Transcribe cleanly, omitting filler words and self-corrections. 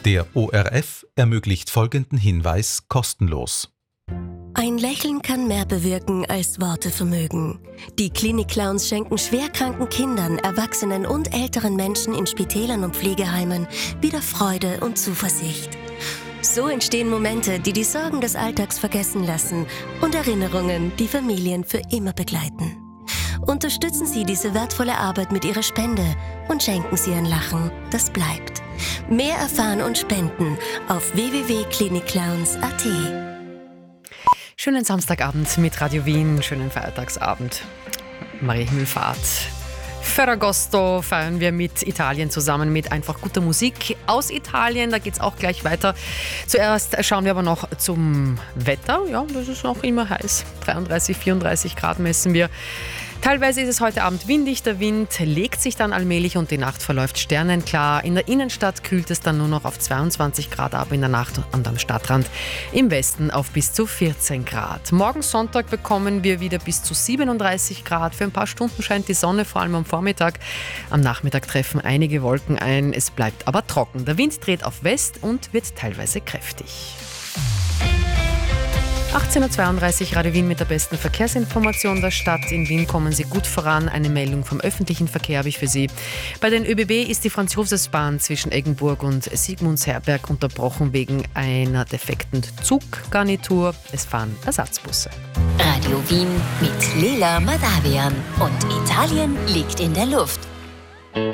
Der ORF ermöglicht folgenden Hinweis kostenlos. Ein Lächeln kann mehr bewirken, als Worte vermögen. Die Klinik-Clowns schenken schwerkranken Kindern, Erwachsenen und älteren Menschen in Spitälern und Pflegeheimen wieder Freude und Zuversicht. So entstehen Momente, die die Sorgen des Alltags vergessen lassen und Erinnerungen, die Familien für immer begleiten. Unterstützen Sie diese wertvolle Arbeit mit Ihrer Spende und schenken Sie ein Lachen, das bleibt. Mehr erfahren und spenden auf www.klinikclowns.at. Schönen Samstagabend mit Radio Wien, schönen Feiertagsabend. Maria Himmelfahrt. Ferragosto feiern wir mit Italien zusammen mit einfach guter Musik aus Italien. Da geht es auch gleich weiter. Zuerst schauen wir aber noch zum Wetter. Ja, das ist noch immer heiß. 33, 34 Grad messen wir. Teilweise ist es heute Abend windig, der Wind legt sich dann allmählich und die Nacht verläuft sternenklar. In der Innenstadt kühlt es dann nur noch auf 22 Grad ab in der Nacht und am Stadtrand im Westen auf bis zu 14 Grad. Morgen Sonntag bekommen wir wieder bis zu 37 Grad. Für ein paar Stunden scheint die Sonne, vor allem am Vormittag. Am Nachmittag treffen einige Wolken ein, es bleibt aber trocken. Der Wind dreht auf West und wird teilweise kräftig. 18.32 Uhr, Radio Wien mit der besten Verkehrsinformation der Stadt. In Wien kommen Sie gut voran. Eine Meldung vom öffentlichen Verkehr habe ich für Sie. Bei den ÖBB ist die Franz-Josefs-Bahn zwischen Eggenburg und Sigmundsherberg unterbrochen wegen einer defekten Zuggarnitur. Es fahren Ersatzbusse. Radio Wien mit Leila Madavian. Und Italien liegt in der Luft.